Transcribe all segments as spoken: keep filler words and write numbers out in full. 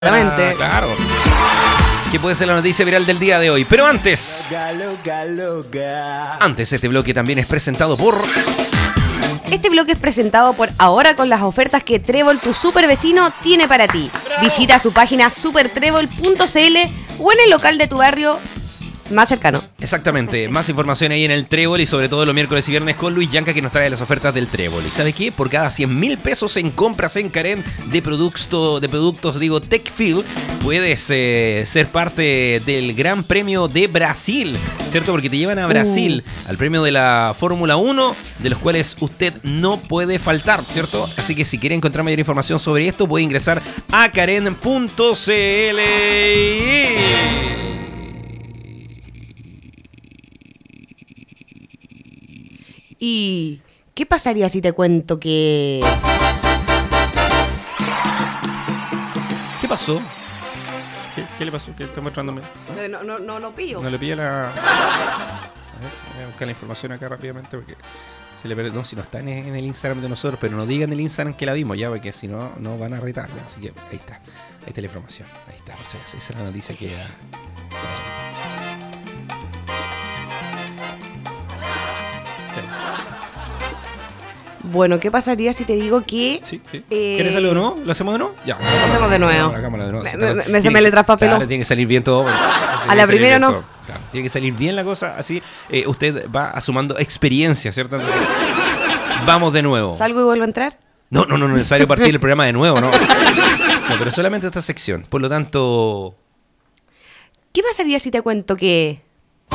Exactamente. Ah, claro. Que puede ser la noticia viral del día de hoy. Pero antes, antes este bloque también es presentado por... Este bloque es presentado por Ahora con las ofertas que Trébol, tu super vecino, tiene para ti. ¡Bravo! Visita su página super trébol punto c l o en el local de tu barrio más cercano. Exactamente, más información ahí en el Trébol y sobre todo los miércoles y viernes con Luis Yanca que nos trae las ofertas del Trébol. ¿Y sabe qué? Por cada cien mil pesos en compras en Karen de, producto, de productos, digo, TechFeel, puedes eh, ser parte del Gran Premio de Brasil, ¿cierto? Porque te llevan a Brasil, uh. al premio de la Fórmula uno, de los cuales usted no puede faltar, ¿cierto? Así que si quiere encontrar mayor información sobre esto, puede ingresar a karen punto c l. ¿Y qué pasaría si te cuento que...? ¿Qué pasó? ¿Qué, qué le pasó? ¿Qué está mostrándome? No, no, no lo pillo. No le pilla la... A ver, voy a buscar la información acá rápidamente porque... Si, le... no, si no está en, en el Instagram de nosotros, pero no digan en el Instagram que la vimos ya, porque si no, no van a retarla. Así que ahí está. Ahí está la información. Ahí está. O sea, esa es la noticia que... Era... Bueno, ¿qué pasaría si te digo que... Sí, sí. Eh... ¿Quieres hacerlo de nuevo? ¿Lo hacemos de nuevo? Ya. Lo hacemos de nuevo. Hagámoslo de nuevo. Me, me, me se me le traspapeló. Claro, tiene que salir bien todo. A la primera no. Claro, tiene que salir bien la cosa. Así eh, usted va sumando experiencia, ¿cierto? Entonces, vamos de nuevo. ¿Salgo y vuelvo a entrar? No, no, no, no es necesario partir el programa de nuevo, ¿no? No, pero solamente esta sección. Por lo tanto... ¿Qué pasaría si te cuento que...?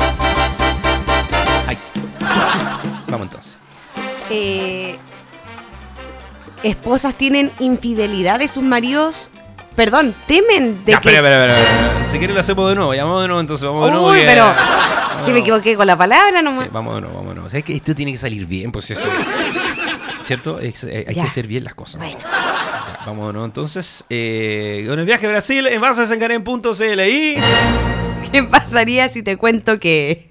Ay, sí. Vamos entonces. Eh, esposas tienen infidelidad de sus maridos. Perdón, temen de ya, que... Espera, espera, espera. Si quieres lo hacemos de nuevo. Ya vamos de nuevo, entonces vamos de nuevo. Uy, porque... pero... Vamos si me equivoqué con la palabra nomás. Sí, vamos de nuevo, vamos de nuevo. O sea, es que esto tiene que salir bien, pues eso. ¿Cierto? Es, eh, hay ya. que hacer bien las cosas. Bueno. Ya, vamos de nuevo entonces. Eh, con el viaje a Brasil, en bases en karen punto c l y... ¿Qué pasaría si te cuento que...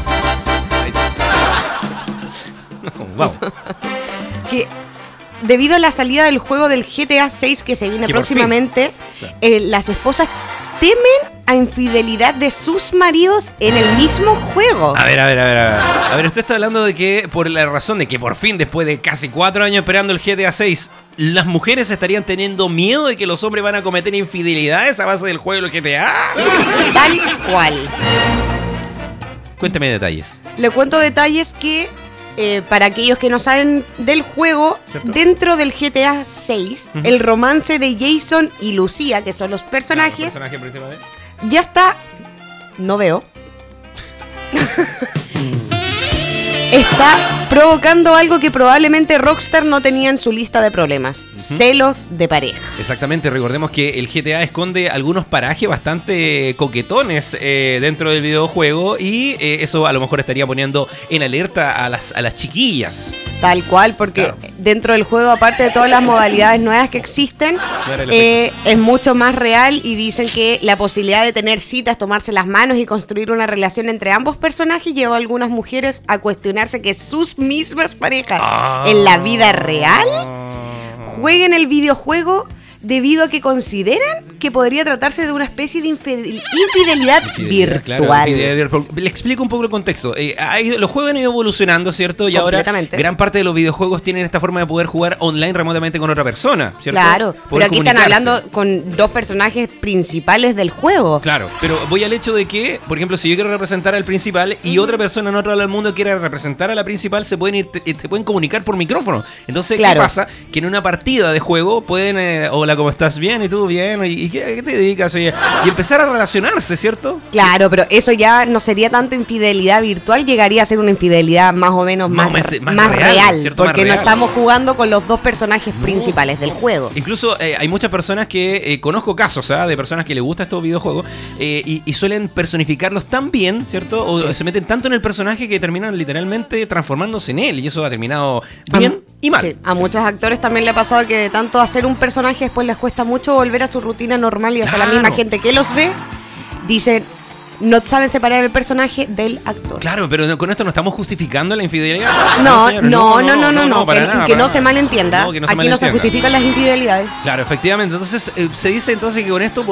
Vamos. Que debido a la salida del juego del G T A seis que se viene que próximamente, claro. eh, las esposas temen a infidelidad de sus maridos en el mismo juego. A ver, a ver, a ver, a ver. A ver, usted está hablando de que por la razón de que por fin, después de casi cuatro años esperando el G T A seis, las mujeres estarían teniendo miedo de que los hombres van a cometer infidelidades a base del juego del G T A. Tal cual. Cuénteme detalles. Le cuento detalles que... Eh, para aquellos que no saben del juego, ¿cierto? Dentro del G T A seis, uh-huh. el romance de Jason y Lucía, que son los personajes, claro, personaje principal, ¿eh? ya está... No veo. Está provocando algo que probablemente Rockstar no tenía en su lista de problemas. Uh-huh. Celos de pareja. Exactamente, recordemos que el G T A esconde algunos parajes bastante coquetones eh, dentro del videojuego y eh, eso a lo mejor estaría poniendo en alerta a las, a las chiquillas. Tal cual, porque claro. dentro del juego, aparte de todas las modalidades nuevas que existen, eh, es mucho más real y dicen que la posibilidad de tener citas, tomarse las manos y construir una relación entre ambos personajes llevó a algunas mujeres a cuestionarse que sus mismas parejas ah. en la vida real jueguen el videojuego debido a que consideran que podría tratarse de una especie de infidel- infidelidad, infidelidad virtual. Claro, infidelidad. Le explico un poco el contexto. Eh, hay, los juegos han ido evolucionando, ¿cierto? Y ahora gran parte de los videojuegos tienen esta forma de poder jugar online remotamente con otra persona, ¿cierto? Claro, poder pero aquí están hablando con dos personajes principales del juego. Claro, pero voy al hecho de que, por ejemplo, si yo quiero representar al principal y otra persona en otro lado del mundo quiere representar a la principal, se pueden ir, te, te pueden comunicar por micrófono. Entonces, claro. ¿qué pasa? Que en una partida de juego pueden... Eh, hola, ¿cómo estás? Bien, ¿y tú? Bien, ¿y qué, qué te dedicas? Oye? Y empezar a relacionarse, ¿cierto? Claro, pero eso ya no sería tanto infidelidad virtual, llegaría a ser una infidelidad más o menos más, más, más, más real, real porque más real. No estamos jugando con los dos personajes no. principales del juego. Incluso eh, hay muchas personas que, eh, conozco casos ¿eh? de personas que les gustan estos videojuegos eh, y, y suelen personificarlos tan bien, ¿cierto? O sí. se meten tanto en el personaje que terminan literalmente transformándose en él y eso ha terminado bien a, y mal. Sí. A muchos actores también le ha pasado que de tanto hacer un personaje después les cuesta mucho volver a su rutina normal y hasta claro. la misma gente que los ve dicen no saben separar el personaje del actor. Claro, pero con esto no estamos justificando la infidelidad. No, no, no, no, no, no, no, para que, nada, que para no se malentienda. no, que no se Aquí no se malentienda. justifican las infidelidades. Claro, efectivamente. Entonces, eh, se dice entonces que con esto